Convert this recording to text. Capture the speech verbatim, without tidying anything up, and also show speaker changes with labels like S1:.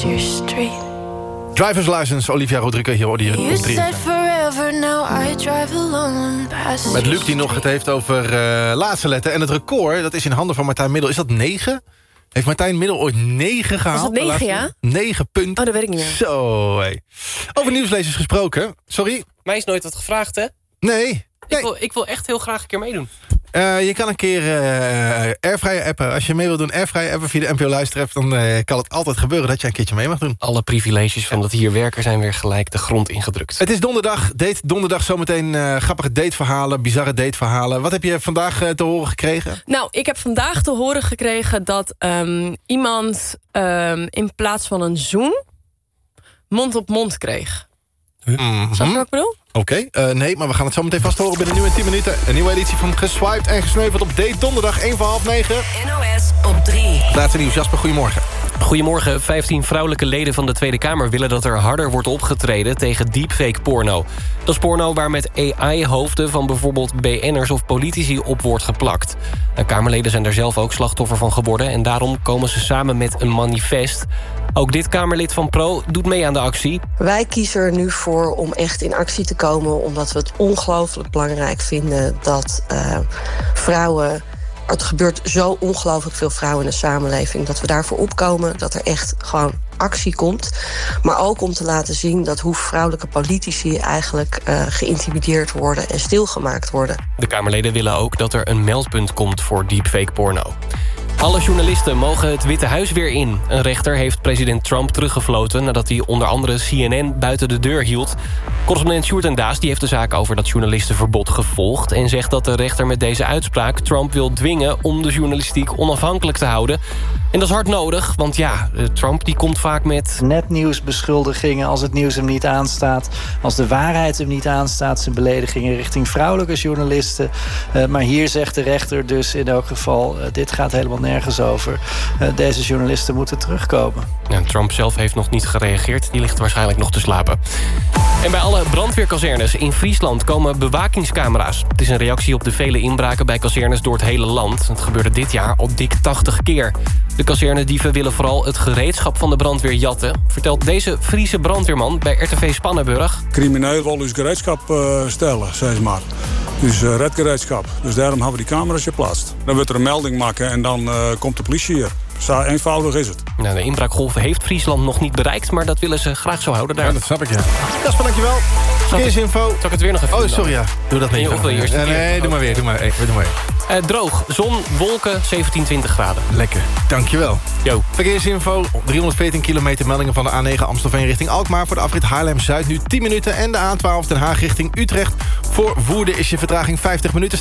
S1: your street.
S2: Driver's License, Olivia Rodrigo hier op
S1: You
S2: drie.
S1: said forever, now I drive alone past
S2: Met Luc
S1: your
S2: die nog het heeft over uh, laatste letter. En het record, dat is in handen van Martijn Middel. Is dat negen? Heeft Martijn Middel ooit negen gehaald?
S3: Was het negen, ja?
S2: Negen punten.
S3: Oh, dat weet ik niet meer.
S2: Zo, hé. Over nieuwslezers gesproken. Sorry?
S4: Mij is nooit wat gevraagd, hè?
S2: Nee.
S4: Ik wil, ik wil echt heel graag een keer meedoen.
S2: Uh, je kan een keer uh, Airfryer appen. Als je mee wil doen Airfryer appen via de N P O Luisterapp... dan uh, kan het altijd gebeuren dat je een keertje mee mag doen.
S4: Alle privileges van dat hier werken zijn weer gelijk de grond ingedrukt.
S2: Het is donderdag. Date donderdag zometeen uh, grappige dateverhalen, bizarre dateverhalen. Wat heb je vandaag uh, te horen gekregen?
S3: Nou, ik heb vandaag te horen gekregen dat um, iemand um, in plaats van een zoen mond op mond kreeg.
S2: Mm-hmm.
S3: Snap je wat ik bedoel?
S2: Oké, okay, uh, nee, maar we gaan het zo meteen vast horen binnen nu in tien minuten. Een nieuwe editie van Geswiped en Gesneuveld op Date donderdag, één voor half negen.
S5: N O S op drie.
S2: Laatste nieuws, Jasper, goedemorgen.
S4: Goedemorgen. vijftien vrouwelijke leden van de Tweede Kamer willen dat er harder wordt opgetreden tegen deepfake porno. Dat is porno waar met A I-hoofden van bijvoorbeeld B N'ers of politici op wordt geplakt. De Kamerleden zijn daar zelf ook slachtoffer van geworden en daarom komen ze samen met een manifest. Ook dit Kamerlid van Pro doet mee aan de actie.
S6: Wij kiezen er nu voor om echt in actie te komen, omdat we het ongelooflijk belangrijk vinden dat uh, vrouwen... Het gebeurt zo ongelooflijk veel vrouwen in de samenleving... dat we daarvoor opkomen, dat er echt gewoon actie komt. Maar ook om te laten zien dat hoe vrouwelijke politici... eigenlijk uh, geïntimideerd worden en stilgemaakt worden.
S4: De Kamerleden willen ook dat er een meldpunt komt voor deepfake porno. Alle journalisten mogen het Witte Huis weer in. Een rechter heeft president Trump teruggefloten... nadat hij onder andere C N N buiten de deur hield. Correspondent Sjoerd en Daas die heeft de zaak over dat journalistenverbod gevolgd... en zegt dat de rechter met deze uitspraak Trump wil dwingen... om de journalistiek onafhankelijk te houden. En dat is hard nodig, want ja, Trump die komt vaak met...
S7: nepnieuwsbeschuldigingen als het nieuws hem niet aanstaat... als de waarheid hem niet aanstaat... zijn beledigingen richting vrouwelijke journalisten. Uh, maar hier zegt de rechter dus in elk geval... Uh, dit gaat helemaal nergens over. Uh, deze journalisten moeten terugkomen.
S4: Ja, Trump zelf heeft nog niet gereageerd. Die ligt waarschijnlijk nog te slapen. En bij alle brandweerkazernes in Friesland komen bewakingscamera's. Het is een reactie op de vele inbraken bij kazernes door het hele land. Het gebeurde dit jaar al dik tachtig keer. De kazernedieven willen vooral het gereedschap van de brandweer jatten... vertelt deze Friese brandweerman bij R T V Spannenburg.
S8: Crimineel wil dus gereedschap uh, stellen, zeg ze maar. Dus uh, redgereedschap. Dus daarom hebben we die camera's geplaatst. Dan wordt er een melding maken en dan uh, komt de politie hier. Zo eenvoudig is het.
S4: Nou, de inbraakgolf heeft Friesland nog niet bereikt... maar dat willen ze graag zo houden daar.
S2: Ja, dat snap ik, ja. Jasper, dankjewel. Verkeersinfo.
S4: Zal ik het weer nog even
S2: Oh,
S4: doen
S2: sorry, ja. Doe dat niet.
S4: Of wil je eerst
S2: nee, nee, doe maar weer. Doe maar, hey, doe maar weer.
S4: Uh, droog, zon, wolken, zeventien, twintig graden.
S2: Lekker, dankjewel.
S4: Yo.
S2: Verkeersinfo, driehonderdveertien kilometer meldingen van de A negen Amstelveen richting Alkmaar... voor de afrit Haarlem-Zuid nu tien minuten... en de A twaalf Den Haag richting Utrecht. Voor Woerden is je vertraging vijftig minuten.